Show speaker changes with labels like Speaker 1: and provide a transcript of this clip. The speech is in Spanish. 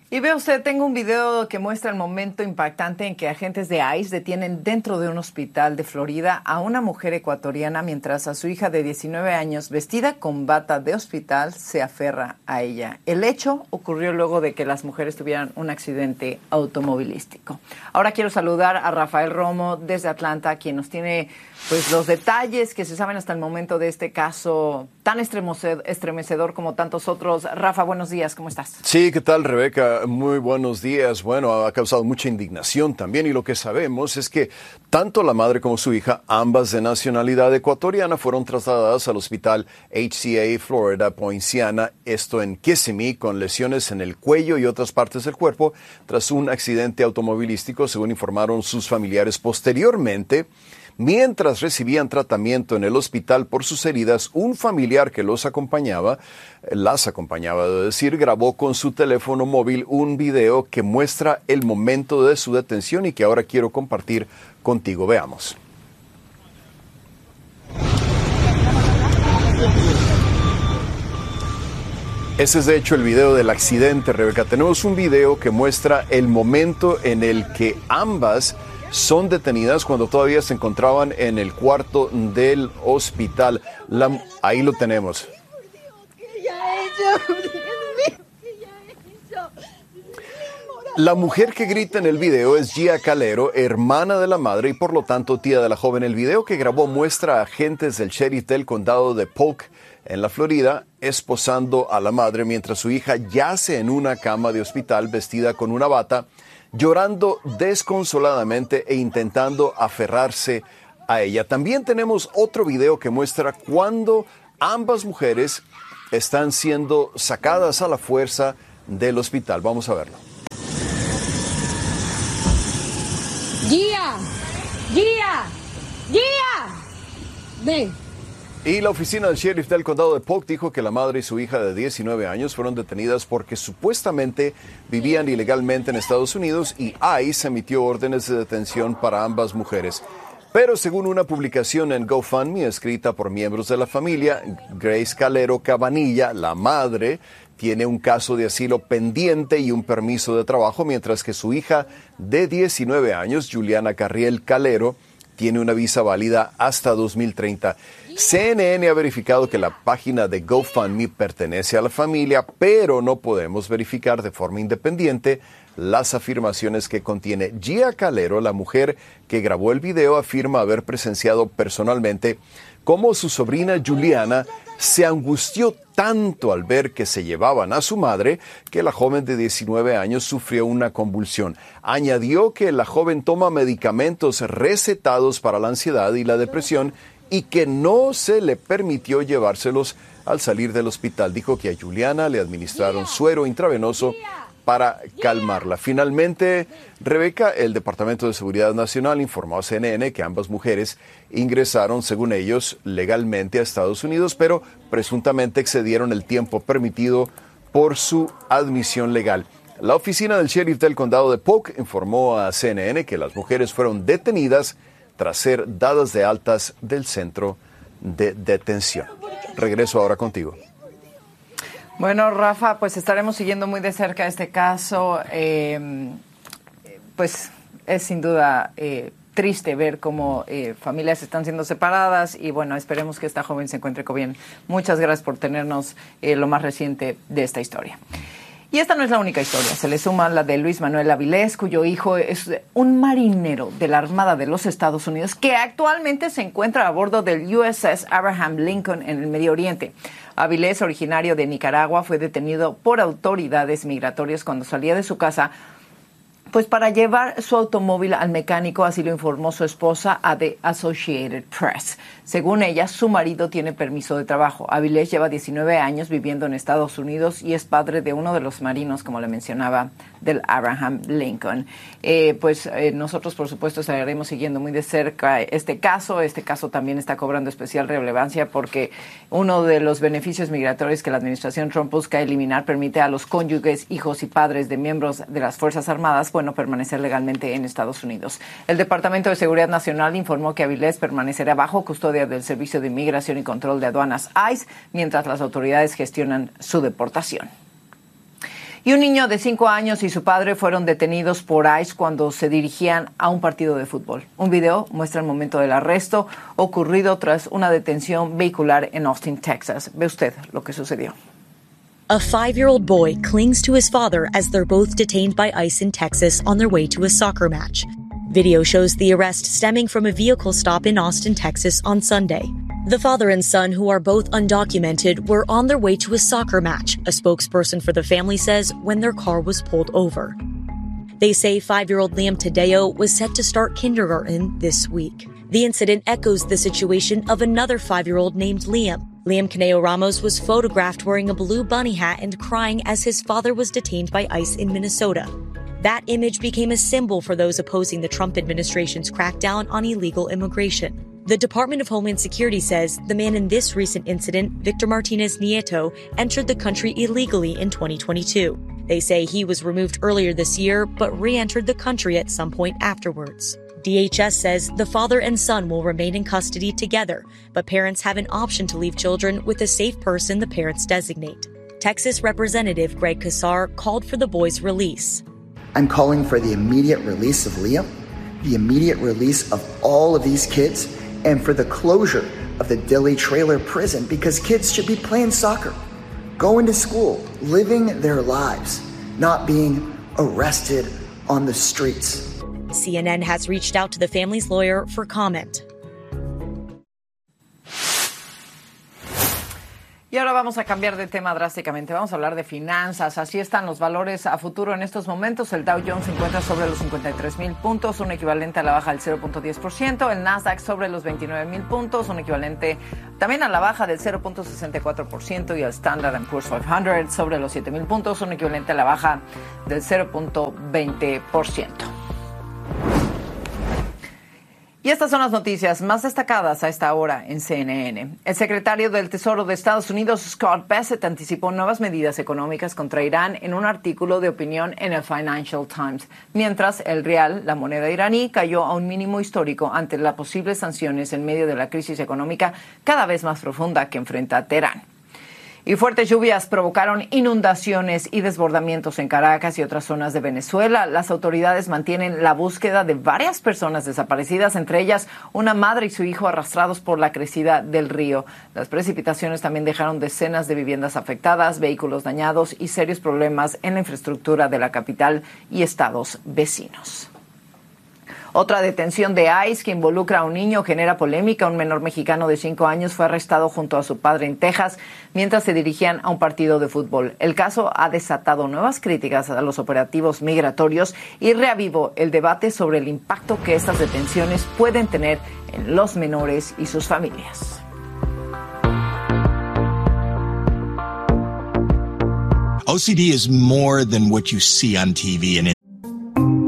Speaker 1: Y ve usted, tengo un video que muestra el momento impactante en que agentes de ICE detienen dentro de un hospital de Florida a una mujer ecuatoriana mientras a su hija de 19 años, vestida con bata de hospital, se aferra a ella. El hecho ocurrió luego de que las mujeres tuvieran un accidente automovilístico. Ahora quiero saludar a Rafael Romo desde Atlanta, quien nos tiene pues los detalles que se saben hasta el momento de este caso tan estremecedor como tantos otros. Rafa, buenos días, ¿cómo estás?
Speaker 2: Sí, ¿qué tal, Rebeca? Muy buenos días. Bueno, ha causado mucha indignación también y lo que sabemos es que tanto la madre como su hija, ambas de nacionalidad ecuatoriana, fueron trasladadas al hospital HCA Florida Poinciana, esto en Kissimmee, con lesiones en el cuello y otras partes del cuerpo tras un accidente automovilístico, según informaron sus familiares posteriormente. Mientras recibían tratamiento en el hospital por sus heridas, un familiar que las acompañaba, debo decir, grabó con su teléfono móvil un video que muestra el momento de su detención y que ahora quiero compartir contigo. Veamos. Ese es de hecho el video del accidente, Rebeca. Tenemos un video que muestra el momento en el que ambas son detenidas cuando todavía se encontraban en el cuarto del hospital. Ahí lo tenemos. La mujer que grita en el video es Gia Calero, hermana de la madre y por lo tanto tía de la joven. El video que grabó muestra a agentes del sheriff del condado de Polk en la Florida esposando a la madre mientras su hija yace en una cama de hospital vestida con una bata, llorando desconsoladamente e intentando aferrarse a ella. También tenemos otro video que muestra cuando ambas mujeres están siendo sacadas a la fuerza del hospital. Vamos a verlo.
Speaker 3: ¡Gia! ¡Gia! ¡Gia! Ven.
Speaker 2: Y la oficina del sheriff del condado de Polk dijo que la madre y su hija de 19 años fueron detenidas porque supuestamente vivían ilegalmente en Estados Unidos y ICE emitió órdenes de detención para ambas mujeres. Pero según una publicación en GoFundMe escrita por miembros de la familia, Grace Calero Cabanilla, la madre, tiene un caso de asilo pendiente y un permiso de trabajo, mientras que su hija de 19 años, Juliana Carriel Calero, tiene una visa válida hasta 2030. CNN ha verificado que la página de GoFundMe pertenece a la familia, pero no podemos verificar de forma independiente las afirmaciones que contiene. Gia Calero, la mujer que grabó el video, afirma haber presenciado personalmente cómo su sobrina Juliana se angustió tanto al ver que se llevaban a su madre que la joven de 19 años sufrió una convulsión. Añadió que la joven toma medicamentos recetados para la ansiedad y la depresión y que no se le permitió llevárselos al salir del hospital. Dijo que a Juliana le administraron suero intravenoso para calmarla. Finalmente, Rebeca, el Departamento de Seguridad Nacional informó a CNN que ambas mujeres ingresaron, según ellos, legalmente a Estados Unidos, pero presuntamente excedieron el tiempo permitido por su admisión legal. La oficina del sheriff del condado de Polk informó a CNN que las mujeres fueron detenidas tras ser dadas de altas del centro de detención. Regreso ahora contigo.
Speaker 1: Bueno, Rafa, pues estaremos siguiendo muy de cerca este caso. Pues es sin duda triste ver cómo familias están siendo separadas y bueno, esperemos que esta joven se encuentre con bien. Muchas gracias por tenernos lo más reciente de esta historia. Y esta no es la única historia, se le suma la de Luis Manuel Avilés, cuyo hijo es un marinero de la Armada de los Estados Unidos que actualmente se encuentra a bordo del USS Abraham Lincoln en el Medio Oriente. Avilés, originario de Nicaragua, fue detenido por autoridades migratorias cuando salía de su casa pues para llevar su automóvil al mecánico, así lo informó su esposa a The Associated Press. Según ella, su marido tiene permiso de trabajo. Avilés lleva 19 años viviendo en Estados Unidos y es padre de uno de los marinos, como le mencionaba, del Abraham Lincoln. Nosotros, por supuesto, estaremos siguiendo muy de cerca este caso. Este caso también está cobrando especial relevancia porque uno de los beneficios migratorios que la administración Trump busca eliminar permite a los cónyuges, hijos y padres de miembros de las Fuerzas Armadas permanecer legalmente en Estados Unidos. El Departamento de Seguridad Nacional informó que Avilés permanecerá bajo custodia del Servicio de Inmigración y Control de Aduanas ICE mientras las autoridades gestionan su deportación. Y un niño de 5 años y su padre fueron detenidos por ICE cuando se dirigían a un partido de fútbol. Un video muestra el momento del arresto ocurrido tras una detención vehicular en Austin, Texas. Ve usted lo que sucedió.
Speaker 4: A 5-year-old boy clings to his father as they're both detained by ICE in Texas on their way to a soccer match. Video shows the arrest stemming from a vehicle stop in Austin, Texas on Sunday. The father and son, who are both undocumented, were on their way to a soccer match, a spokesperson for the family says, when their car was pulled over. They say 5-year-old Liam Tadeo was set to start kindergarten this week. The incident echoes the situation of another 5-year-old named Liam. Liam Caneo Ramos was photographed wearing a blue bunny hat and crying as his father was detained by ICE in Minnesota. That image became a symbol for those opposing the Trump administration's crackdown on illegal immigration. The Department of Homeland Security says the man in this recent incident, Victor Martinez Nieto, entered the country illegally in 2022. They say he was removed earlier this year, but re-entered the country at some point afterwards. DHS says the father and son will remain in custody together, but parents have an option to leave children with a safe person the parents designate. Texas Representative Greg Casar called for the boy's release.
Speaker 5: I'm calling for the immediate release of Liam, the immediate release of all of these kids, and for the closure of the Dilley Trailer Prison, because kids should be playing soccer, going to school, living their lives, not being arrested on the streets.
Speaker 4: CNN has reached out to the family's lawyer for comment.
Speaker 1: Y ahora vamos a cambiar de tema drásticamente. Vamos a hablar de finanzas. Así están los valores a futuro en estos momentos. El Dow Jones se encuentra sobre los 53,000 puntos, un equivalente a la baja del 0.10%. El Nasdaq sobre los 29,000 puntos, un equivalente también a la baja del 0.64%. Y el Standard & Poor's 500 sobre los 7,000 puntos, un equivalente a la baja del 0.20%. Y estas son las noticias más destacadas a esta hora en CNN. El secretario del Tesoro de Estados Unidos, Scott Bessent, anticipó nuevas medidas económicas contra Irán en un artículo de opinión en el Financial Times, mientras el rial, la moneda iraní, cayó a un mínimo histórico ante las posibles sanciones en medio de la crisis económica cada vez más profunda que enfrenta Teherán. Y fuertes lluvias provocaron inundaciones y desbordamientos en Caracas y otras zonas de Venezuela. Las autoridades mantienen la búsqueda de varias personas desaparecidas, entre ellas una madre y su hijo arrastrados por la crecida del río. Las precipitaciones también dejaron decenas de viviendas afectadas, vehículos dañados y serios problemas en la infraestructura de la capital y estados vecinos. Otra detención de ICE que involucra a un niño genera polémica. Un menor mexicano de 5 años fue arrestado junto a su padre en Texas mientras se dirigían a un partido de fútbol. El caso ha desatado nuevas críticas a los operativos migratorios y reavivó el debate sobre el impacto que estas detenciones pueden tener en los menores y sus familias.
Speaker 6: OCD is more than what you see on TV and